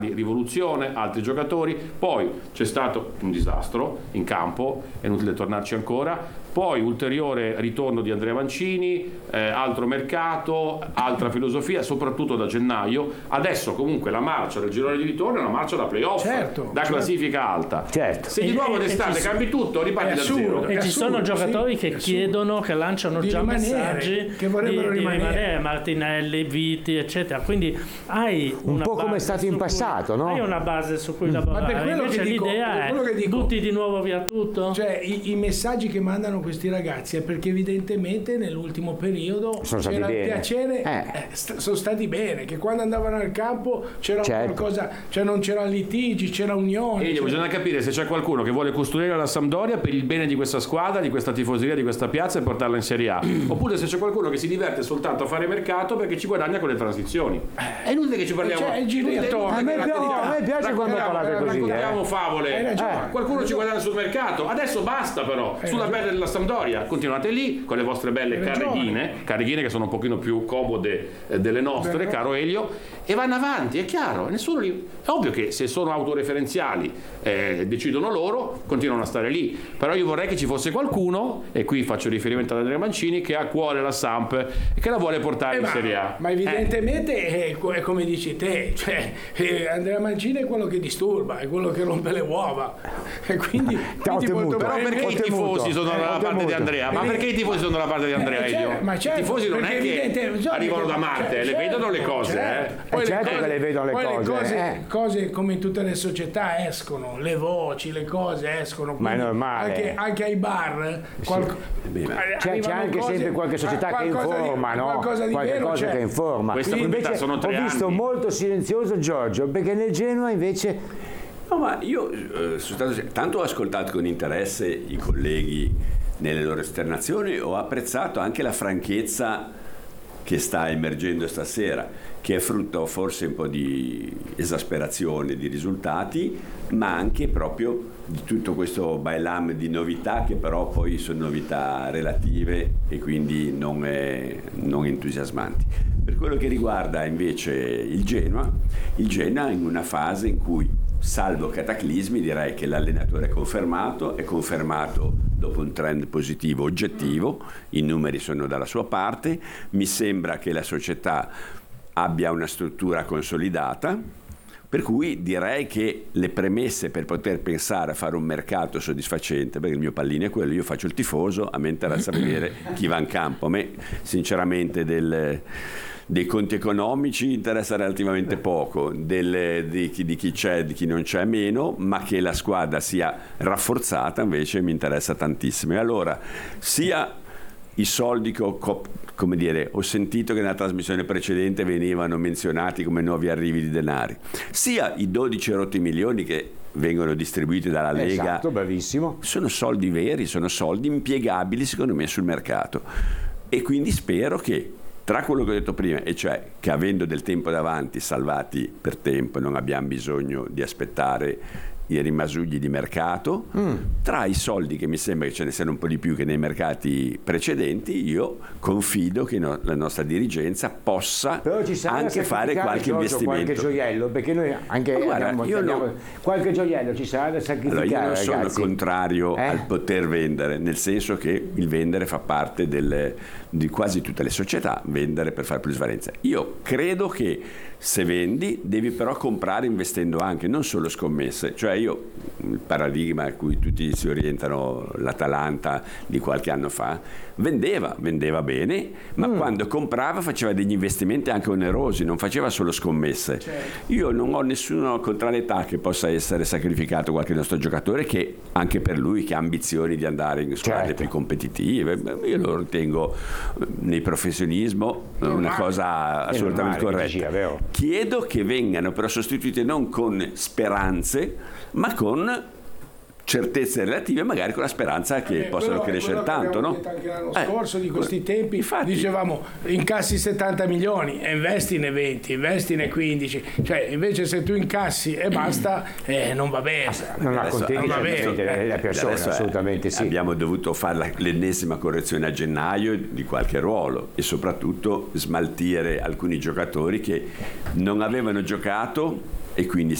Rivoluzione, altri giocatori, poi c'è stato un disastro in campo, è inutile tornarci ancora, poi ulteriore ritorno di Andrea Mancini, altro mercato, altra filosofia, soprattutto da gennaio. Adesso comunque la marcia del girone di ritorno è una marcia da playoff, da classifica alta. Se di nuovo d'estate cambi tutto, riparti da zero. E ci sono giocatori che chiedono, che lanciano già messaggi che vorrebbero rimanere, Martinelli, Viti, eccetera. Quindi hai un po' come è stato in passato, no? Hai una base su cui lavorare. Ma per quello invece che dico, l'idea è butti di nuovo via tutto. Cioè i messaggi che mandano questi ragazzi è perché evidentemente nell'ultimo periodo c'era il piacere, sono stati bene, che quando andavano al campo c'era qualcosa, cioè non c'era litigi, c'era unione. E bisogna capire se c'è qualcuno che vuole costruire la Sampdoria per il bene di questa squadra, di questa tifoseria, di questa piazza e portarla in Serie A, oppure se c'è qualcuno che si diverte soltanto a fare mercato perché ci guadagna con le transizioni. È inutile che ci parliamo. A me piace quando parlate così. Raccontiamo favole. Qualcuno ci guadagna sul mercato. Adesso basta però. Sulla pelle della Sampdoria continuate lì con le vostre belle carreghine che sono un pochino più comode delle nostre, caro Elio, e vanno avanti, è chiaro. Nessuno è ovvio che se sono autoreferenziali decidono loro, continuano a stare lì. Però io vorrei che ci fosse qualcuno, e qui faccio riferimento ad Andrea Mancini, che ha a cuore la Samp e che la vuole portare in Serie A. Ma evidentemente è come dici te, cioè Andrea Mancini è quello che disturba, è quello che rompe le uova, e quindi molto. Però perché i tifosi sono dalla parte di Andrea? Ma perché i tifosi sono dalla parte di Andrea, Elio? I tifosi non è che arrivano da Marte, le vedono le cose. Poi che le vedono le cose come in tutte le società escono, le voci, le cose escono. Ma è normale. Anche ai bar c'è anche sempre qualche società che informa, no? Qualche cosa che informa. Invece sono 3 anni. Ho visto molto silenzioso Giorgio, perché nel Genoa invece... No, ma io tanto ho ascoltato con interesse i colleghi nelle loro esternazioni, ho apprezzato anche la franchezza che sta emergendo stasera, che è frutto forse un po' di esasperazione di risultati, ma anche proprio di tutto questo bailam di novità, che però poi sono novità relative e quindi non entusiasmanti. Per quello che riguarda invece il Genoa in una fase in cui, salvo cataclismi, direi che l'allenatore è confermato dopo un trend positivo oggettivo, i numeri sono dalla sua parte, mi sembra che la società abbia una struttura consolidata, per cui direi che le premesse per poter pensare a fare un mercato soddisfacente, perché il mio pallino è quello, io faccio il tifoso, a me interessa vedere chi va in campo, a me sinceramente dei conti economici interessa relativamente poco, di chi c'è, di chi non c'è meno, ma che la squadra sia rafforzata invece mi interessa tantissimo. E allora sia i soldi che ho sentito che nella trasmissione precedente venivano menzionati come nuovi arrivi di denari, sia i 12 rotti milioni che vengono distribuiti dalla Lega, esatto, bravissimo, sono soldi veri, sono soldi impiegabili secondo me sul mercato, e quindi spero che tra quello che ho detto prima, e cioè che avendo del tempo davanti, salvati per tempo, non abbiamo bisogno di aspettare i rimasugli di mercato, tra i soldi che mi sembra che ce ne siano un po' di più che nei mercati precedenti, io confido che la nostra dirigenza possa anche fare qualche investimento. Qualche gioiello, perché noi anche qualche gioiello ci sarà da sacrificare. Allora, io non sono ragazzi. Contrario al poter vendere, nel senso che il vendere fa parte di quasi tutte le società, vendere per fare plusvalenza. Io credo che se vendi devi però comprare investendo anche, non solo scommesse. Cioè il paradigma a cui tutti si orientano, l'Atalanta di qualche anno fa, vendeva bene, ma quando comprava faceva degli investimenti anche onerosi, non faceva solo scommesse. Certo. Io non ho nessuna contrarietà che possa essere sacrificato qualche nostro giocatore, che anche per lui che ha ambizioni di andare in squadre più competitive, io lo ritengo nel professionismo una cosa assolutamente corretta. Chiedo che vengano però sostituite non con speranze, ma con certezze relative, magari con la speranza che possano crescere tanto, no? Anche l'anno scorso di questi tempi, infatti, dicevamo incassi 70 milioni e investine 20, investine 15, cioè invece se tu incassi e basta non va bene, non accontenti la persona, assolutamente sì. Abbiamo dovuto fare l'ennesima correzione a gennaio di qualche ruolo e soprattutto smaltire alcuni giocatori che non avevano giocato e quindi